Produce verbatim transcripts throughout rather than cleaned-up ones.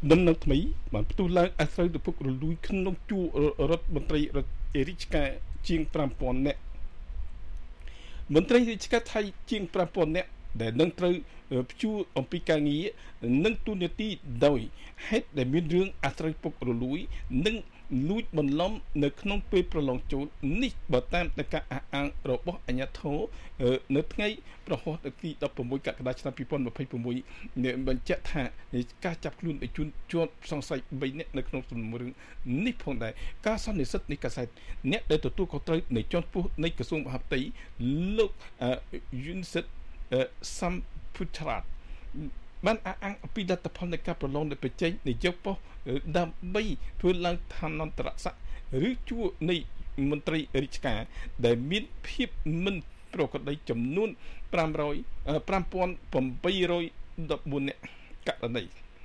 ដំណឹងថ្មីបានផ្ទុះឡើងអាស្រ័យទៅពុករលួយក្នុងជួររដ្ឋមន្ត្រីរដ្ឋរាជការជាងfive thousandនាក់មន្ត្រីរាជការថៃជាងfive thousandនាក់ដែលនឹងត្រូវព្យួរអំពីការងារនិងទូនាទីដោយហេតុដែលមានរឿងអាស្រ័យពុករលួយនិងលួចបន្លំនៅក្នុងពេលប្រឡងចូលនេះបើតាមតែការអះអាងរបស់អាជ្ញាធរនៅថ្ងៃប្រហោះទីsixteenកក្កដាឆ្នាំtwenty twenty-sixបញ្ជាក់ថាការចាប់ខ្លួននៃជនជាប់សង្ស័យthreeនាក់នៅក្នុងសំណុំរឿងនេះផងដែរការសន្និសីទនៃកាសែតអ្នកដែលទទួលខុសត្រូវនៃជាន់ខ្ពស់នៃក្រសួងមហាផ្ទៃលោកយុនសិតសំពុទ្ធរាតបានអះអាងអំពីលទ្ធផលនៃការប្រឡងនៃបច្ចេកនិយោបោះដើម្បីធ្វើឡើងឋានន្តរស័ក្តិឬជួរនៃមន្ត្រីរាជការដែលមានភាពមិនប្រក្រតីចំនួនfive thousand eight hundred fourteenនាក់ករណី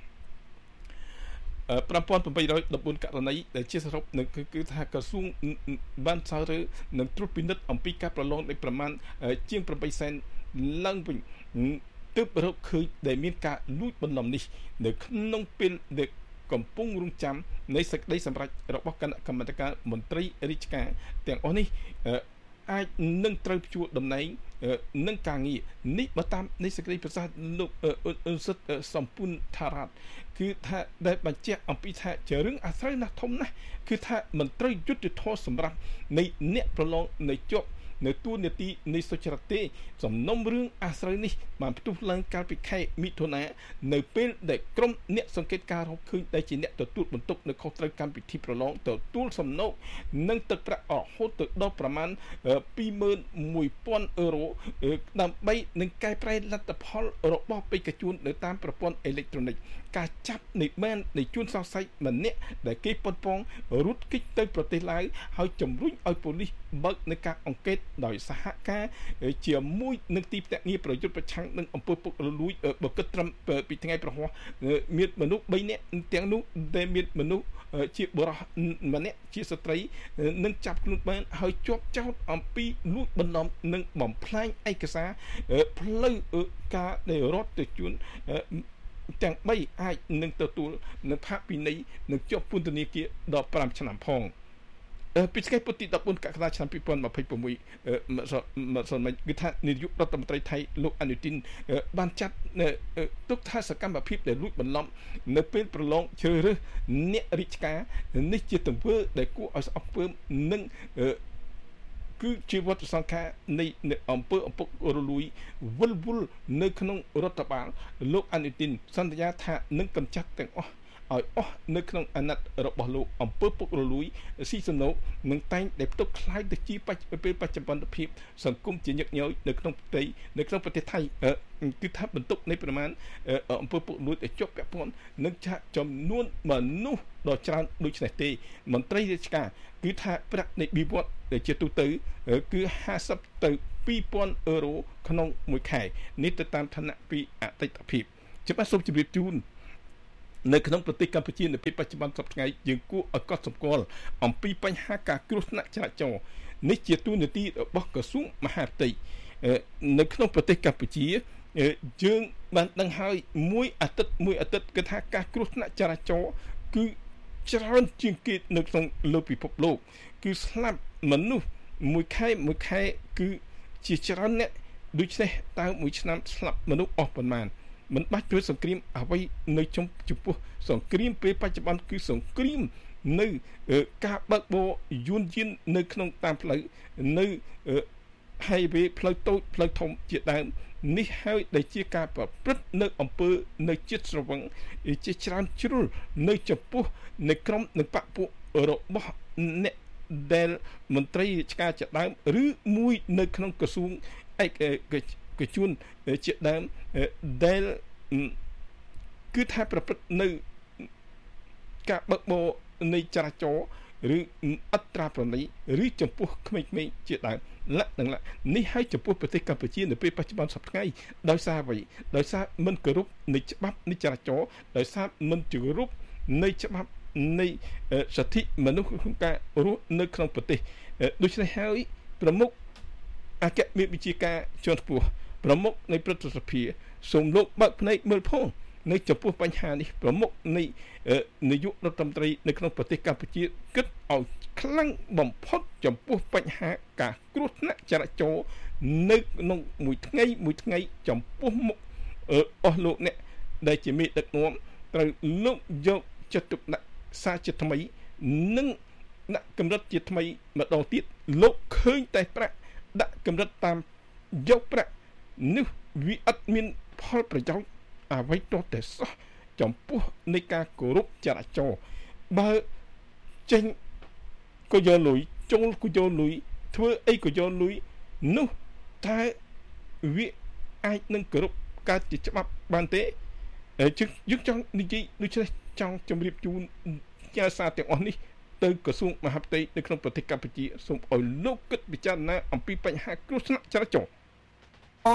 five thousand eight hundred fourteenករណីដែលជាសរុបនឹងគឺថាក្រសួងបានសើរើនឹងត្រួតពិនិត្យអំពីការប្រឡងនៃប្រមាណជាងeightសែនឡើងវិញទើបរកឃើញដែលមានការលួចបន្លំនេះនៅក្នុងពេលដែលកំពុងរងចាំនៃសេចក្តីសម្រេចរបស់គណៈកម្មាធិការមន្ត្រីរាជការទាំងអស់នេះអាចនឹងត្រូវព្យួរតំណែងនឹងការងារនេះបើតាមនៃសេចក្តីប្រសាសន៍លោកអ៊ុនសិតសំពុនថារ៉ាត់គឺថាដែលបញ្ជាក់អំពីថាជារឿងអាស្រ័យណាស់ធំណាស់គឺថាមន្ត្រីយុទ្ធធរសម្រាប់នៃអ្នកប្រឡងនៃជាប់នៅទួលនីតិនៃសុចរិតទេសំណុំរឿងអាស្រ័យនេះបានផ្ទុះឡើងកាលពីខែមិថុនានៅពេលដែលក្រុមអ្នកសង្កេតការរកឃើញដែលជាអ្នកទទួលបន្ទុកនៅខុសត្រូវកម្មវិធីប្រឡងទទួលសំណូកនិងទឹកប្រាក់រហូតទៅដល់ប្រមាណtwenty-one thousandអឺរ៉ូដើម្បីនឹងកែប្រែលទ្ធផលរបស់បេក្ខជននៅតាមប្រព័ន្ធអេឡិចត្រូនិកការចាប់នៃបាននៃជួនសង្ស័យម្នាក់ដែលគេប៉ុនប៉ងរត់គេចទៅប្រទេសឡាវហើយជំរុញឲ្យប៉ូលីសបើកនៃការអង្កេតដោយសហការជាមួយនឹងទីភ្នាក់ងារប្រយុទ្ធប្រឆាំងនឹងអំពើពុករលួយបើគិតត្រឹមពីថ្ងៃប្រហោះមានមនុស្សthreeនាក់ទាំងនោះដែលមានមនុស្សជាបុរសម្នាក់ជាស្ត្រីនឹងចាប់ខ្លួនបានហើយជាប់ចោទអំពីលួចបន្លំនិងបំផ្លាញឯកសារផ្លូវការដែលរដ្ឋទៅជួនទាំងthreeអាចនឹងទទួលនឹងផាកពិន័យនឹងជាប់ពន្ធនាគារដល់fiveឆ្នាំផងពីថ្ងៃពុធទីfourteenកក្កដាឆ្នាំtwenty twenty-sixមកសមិនគឺថានាយករដ្ឋមន្ត្រីថៃលោកអនុទីនបានចាត់ទុកថាសកម្មភាពដែលលួចបន្លំនៅពេលប្រឡងជ្រើសរើសអ្នករាជការនេះជាទង្វើដែលគួរឲ្យស្អប់ខ្ពើមនិងគឺជាវត្តសង្ខារនៃអង្គើអំពុករលួយវិលវល់នៅក្នុងរដ្ឋបាលលោកអនុទីនសន្យាថានឹងកម្ចាត់ទាំងអស់ឲ្យអស់នៅក្នុងអាណត្តិរបស់លោកអង្គើពុករលួយស៊ីសំណូកនឹងតែងដែលផ្ទុកខ្លាយទៅជាបច្ចុប្បន្នបច្ចុប្បន្នភាពសង្គមជាញឹកញយនៅក្នុងប្រទេសនៅក្នុងប្រទេសថៃគឺថាបន្ទុកនៃប្រមាណអង្គើពុករលួយដែលជាប់ពាក់ព័ន្ធនឹងចាក់ចំនួនមនុស្សដ៏ច្រើនដូចនេះទេមន្ត្រីរាជការគឺថាប្រាក់នៃបៀវត្សដែលជាទូទៅគឺfiftyទៅtwo thousandអឺរ៉ូក្នុងមួយខែនេះទៅតាមឋានៈពីអតីតភាពច្បាស់សូមជម្រាបជូននៅក្នុងប្រទេសកម្ពុជានៅពេលបច្ចុប្បន្នសប្តាហ៍ថ្ងៃយើងគួរឲ្យកត់សម្គាល់អំពីបញ្ហាការគ្រោះថ្នាក់ចរាចរណ៍នេះជាទូនាទីរបស់ក្រសួងមហាផ្ទៃនៅក្នុងប្រទេសកម្ពុជាយើងបានដឹងហើយមួយអាទិត្យមួយអាទិត្យគឺថាការគ្រោះថ្នាក់ចរាចរណ៍គឺច្រើនជាងគេនៅក្នុងលើពិភពលោកគឺស្លាប់មនុស្សមួយខែមួយខែគឺជាច្រើនអ្នកដូច្នេះតើមួយឆ្នាំស្លាប់មនុស្សអស់ប៉ុន្មានមិនបាច់ធ្វើសង្គ្រាមអ្វីនៅចំចំពោះសង្គ្រាមពេលបច្ចុប្បន្នគឺសង្គ្រាមនៅការបើកបរយន្តយាននៅក្នុងតាមផ្លូវនៅ highway ផ្លូវតូចផ្លូវធំជាដើមនេះហើយដែលជាការប្រព្រឹត្តនៅអំពើនៅជាតិស្រវឹងជាច្រើនជ្រុលនៅចំពោះនៃក្រុមនិងបពពួករបស់អ្នកដែលមន្ត្រីរាជការជាដើមឬមួយនៅក្នុងក្រសួងឯកកជួនជាដើមដែលគឺថាប្រព្រឹត្តនៅការបើកបរនៃចរាចរណ៍ឬអត្រាប្រណីឬចំពោះក្មេងៗជាដើមលក្ខណៈនេះហើយចំពោះប្រទេសកម្ពុជានៅពេលបច្ចុប្បន្នសប្តាហ៍ថ្ងៃដោយសារអ្វីដោយសារមិនគោរពនៃច្បាប់នៃចរាចរណ៍ដោយសារមិនគោរពនៃច្បាប់នៃសិទ្ធិមនុស្សក្នុងការរស់នៅក្នុងប្រទេសដូច្នេះហើយប្រមុខអគ្គមេបញ្ជាការជាន់ខ្ពស់ប្រមុខនៃព្រឹទ្ធសភាសូមលោកបើកភ្នែកមើលផងនៅចំពោះបញ្ហានេះប្រមុខនៃនាយករដ្ឋមន្ត្រីនៅក្នុងប្រទេសកម្ពុជាគិតឲ្យខ្លាំងបំផុតចំពោះបញ្ហាការគ្រោះថ្នាក់ចរាចរណ៍នៅក្នុងមួយថ្ងៃមួយថ្ងៃចំពោះមុខអស់លោកអ្នកដែលជាមេដឹកនាំត្រូវលោកយកចិត្តទុកដាក់សារជាថ្មីនិងដាក់កម្រិតជាថ្មីម្ដងទៀតលោកឃើញតែប្រាក់ដាក់កម្រិតតាមយកប្រាក់នេះវាអត់មានផលប្រយោជន៍អ្វីទោះតែសោះចំពោះនៃការគោរពចរាចរណ៍បើចេញក៏យកលុយចូលក៏យកលុយធ្វើអីក៏យកលុយនោះតែវាអាចនឹងគោរពកើតជាច្បាប់បានទេយើងចង់និយាយដូច្នេះចង់ជម្រាបជូនជាសារទាំងអស់នេះទៅក្រសួងមហាផ្ទៃនៅក្នុងប្រទេសកម្ពុជាសូមឲ្យលោកគិតពិចារណាអំពីបញ្ហាគ្រោះថ្នាក់ចរាចរណ៍